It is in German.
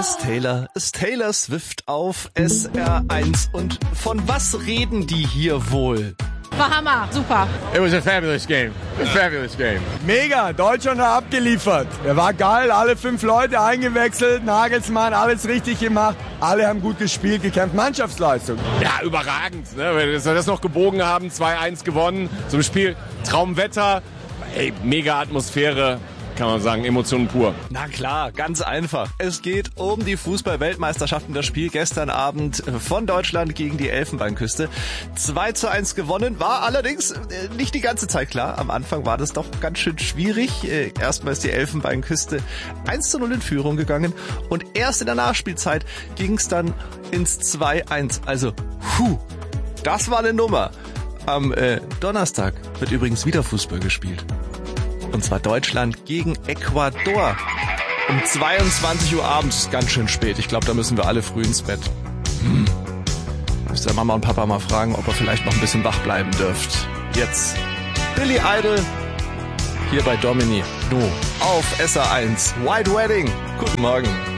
ist Taylor Swift auf SR1. Und von was reden die hier wohl? War Hammer, super. It was a fabulous game. A fabulous game. Mega, Deutschland hat abgeliefert. Er war geil, alle 5 Leute eingewechselt, Nagelsmann, alles richtig gemacht. Alle haben gut gespielt, gekämpft, Mannschaftsleistung. Ja, überragend, ne? Dass wir das noch gebogen haben, 2-1 gewonnen. So ein Spiel, Traumwetter, ey, mega Atmosphäre. Kann man sagen, Emotionen pur. Na klar, ganz einfach. Es geht um die Fußball-Weltmeisterschaft und das Spiel gestern Abend von Deutschland gegen die Elfenbeinküste. 2-1 gewonnen, war allerdings nicht die ganze Zeit klar. Am Anfang war das doch ganz schön schwierig. Erstmal ist die Elfenbeinküste 1-0 in Führung gegangen und erst in der Nachspielzeit ging es dann ins 2-1. Also, das war eine Nummer. Am Donnerstag wird übrigens wieder Fußball gespielt. Und zwar Deutschland gegen Ecuador. Um 22 Uhr abends, ganz schön spät. Ich glaube, da müssen wir alle früh ins Bett. Müsst ihr Mama und Papa mal fragen, ob ihr vielleicht noch ein bisschen wach bleiben dürft. Jetzt Billy Idol hier bei Domini. No. Auf SR1. White Wedding. Guten Morgen.